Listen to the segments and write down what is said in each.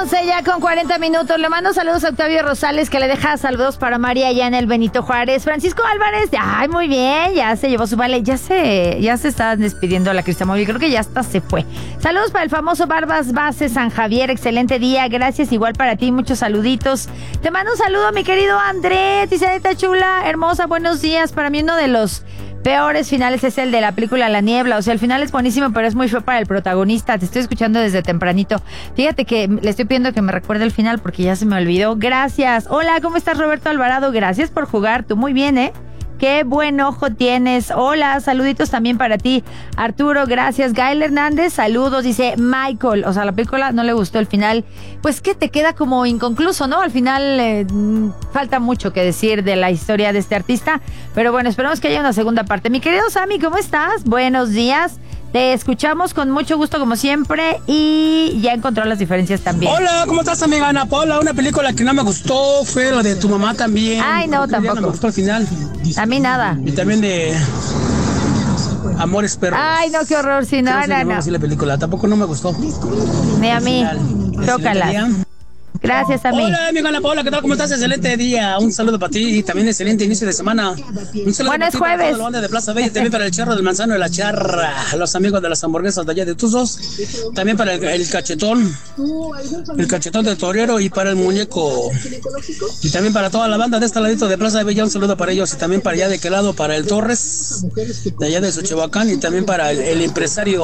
11 ya con 40 minutos. Le mando saludos a Octavio Rosales, que le deja saludos para María allá en el Benito Juárez. Francisco Álvarez, ay, muy bien, ya se llevó su vale. Ya se están despidiendo a la Cristamóvil. Creo que ya hasta se fue. Saludos para el famoso Barbas Base San Javier. Excelente día. Gracias, igual para ti. Muchos saluditos. Te mando un saludo, mi querido Andrés. Tisanita chula, hermosa, buenos días. Para mí uno de los peores finales es el de la película La Niebla. O sea, el final es buenísimo, pero es muy feo para el protagonista. Te estoy escuchando desde tempranito. Fíjate que le estoy pidiendo que me recuerde el final porque ya se me olvidó. Gracias. Hola, ¿cómo estás, Roberto Alvarado? Gracias por jugar. Tú muy bien, ¿eh? Qué buen ojo tienes. Hola, saluditos también para ti, Arturo, gracias. Gael Hernández, saludos, dice Michael. O sea, la película no le gustó el final. Pues que te queda como inconcluso, ¿no? Al final falta mucho que decir de la historia de este artista. Pero bueno, esperamos que haya una segunda parte. Mi querido Sammy, ¿cómo estás? Buenos días. Te escuchamos con mucho gusto como siempre y ya encontró las diferencias también. Hola, ¿cómo estás, amiga Ana Paula? Una película que no me gustó fue la de Tu Mamá también. Ay, no, tampoco. No me gustó al final. A mí nada. Y también de Amores Perros. Ay, no, qué horror, sí, no. Sí, la película tampoco no me gustó. Ni a mí. Tócala. Gracias a mí. Hola, amiga Ana Paula, ¿qué tal? ¿Cómo estás? Excelente día. Un saludo para ti y también excelente inicio de semana. Un saludo bueno, para es ti, jueves. para la banda de Plaza Bella, también para el Charro del Manzano de la Charra, los amigos de las hamburguesas de allá de Tuzos, también para el cachetón de Torero y para el muñeco. Y también para toda la banda de este ladito de Plaza Bella, un saludo para ellos y también para allá de qué lado, para el Torres, de allá de Xochihuacán y también para el empresario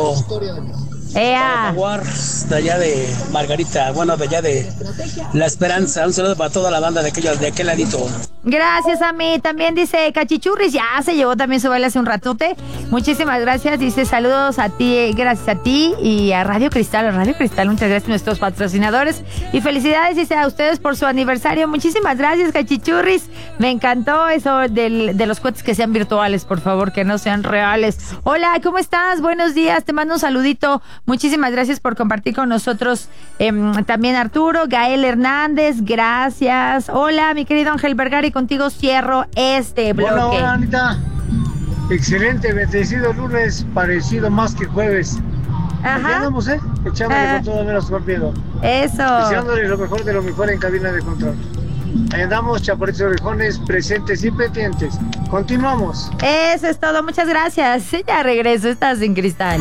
de allá de Margarita, bueno, de allá de La Esperanza. Un saludo para toda la banda de aquel ladito. Gracias a mí. También dice Cachichurris, ya se llevó también su baile hace un ratote. Muchísimas gracias. Dice saludos a ti, gracias a ti y a Radio Cristal. Muchas gracias a nuestros patrocinadores. Y felicidades, dice, a ustedes por su aniversario. Muchísimas gracias, Cachichurris. Me encantó eso de los cohetes que sean virtuales, por favor, que no sean reales. Hola, ¿cómo estás? Buenos días. Te mando un saludito. Muchísimas gracias por compartir con nosotros. También Arturo, Gael Hernández, gracias. Hola, mi querido Ángel Vergara, y contigo cierro este bloque. Hola, Anita. Excelente, bendecido lunes, parecido más que jueves. Ajá. Ya andamos, echándole con todo menos partido. Eso. Deseándole lo mejor de lo mejor en cabina de control. Ahí andamos, chaparritos orejones, presentes y pendientes. Continuamos. Eso es todo, muchas gracias. Ya regreso, estás en Cristal.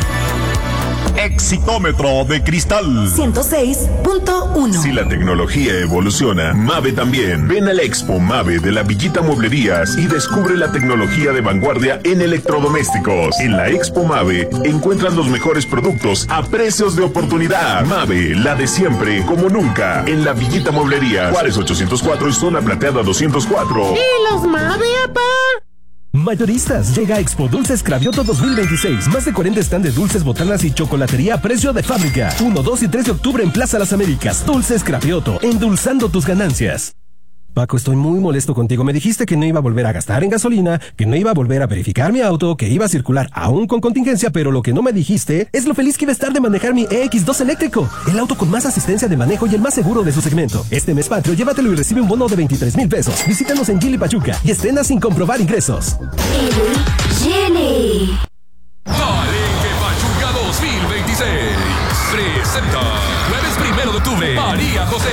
Exitómetro de Cristal 106.1. Si la tecnología evoluciona, Mave también. Ven a la Expo Mave de la Villita Mueblerías y descubre la tecnología de vanguardia en electrodomésticos. En la Expo Mave encuentran los mejores productos a precios de oportunidad. Mave, la de siempre, como nunca. En la Villita Mueblerías, Juárez 804 y Zona Plateada 204. ¿Y los Mave, apá? Mayoristas, llega a Expo Dulces Cravioto 2026. Más de 40 stand de dulces, botanas y chocolatería a precio de fábrica. 1, 2 y 3 de octubre en Plaza Las Américas. Dulces Cravioto, endulzando tus ganancias. Paco, estoy muy molesto contigo. Me dijiste que no iba a volver a gastar en gasolina, que no iba a volver a verificar mi auto, que iba a circular aún con contingencia, pero lo que no me dijiste es lo feliz que iba a estar de manejar mi EX2 eléctrico, el auto con más asistencia de manejo y el más seguro de su segmento. Este mes patrio, llévatelo y recibe un bono de 23,000 pesos. Visítanos en Gili Pachuca y estrena sin comprobar ingresos. Gili. Palenque Pachuca 2026 presenta jueves 1 de octubre María José.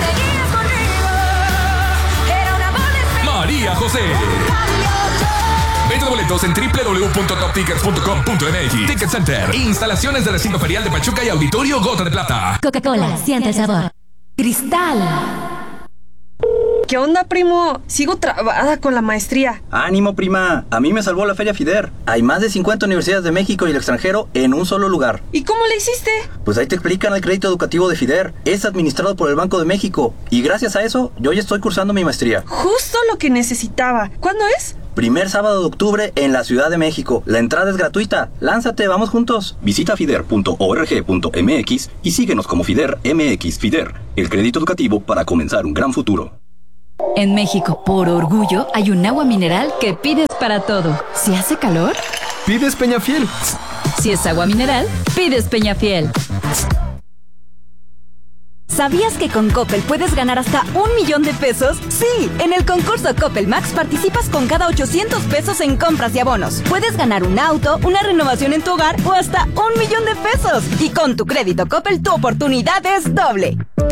María José. Venta de boletos en www.toptickets.com.mx. Ticket Center. Instalaciones de recinto ferial de Pachuca y Auditorio Gota de Plata. Coca-Cola, siente el sabor. Cristal. ¿Qué onda, primo? Sigo trabada con la maestría. Ánimo, prima. A mí me salvó la Feria FIDER. Hay más de 50 universidades de México y el extranjero en un solo lugar. ¿Y cómo le hiciste? Pues ahí te explican el crédito educativo de FIDER. Es administrado por el Banco de México. Y gracias a eso, yo ya estoy cursando mi maestría. Justo lo que necesitaba. ¿Cuándo es? Primer sábado de octubre en la Ciudad de México. La entrada es gratuita. Lánzate, vamos juntos. Visita fider.org.mx y síguenos como FIDER MX. FIDER, el crédito educativo para comenzar un gran futuro. En México, por orgullo, hay un agua mineral que pides para todo. Si hace calor, pides Peñafiel. Si es agua mineral, pides Peñafiel. ¿Sabías que con Coppel puedes ganar hasta 1,000,000 de pesos? Sí, en el concurso Coppel Max participas con cada 800 pesos en compras y abonos. Puedes ganar un auto, una renovación en tu hogar o hasta 1,000,000 de pesos. Y con tu crédito Coppel tu oportunidad es doble.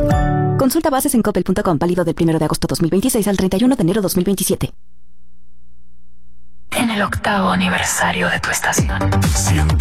Consulta bases en coppel.com, válido del 1 de agosto 2026 al 31 de enero 2027. En el 8º aniversario de tu estación.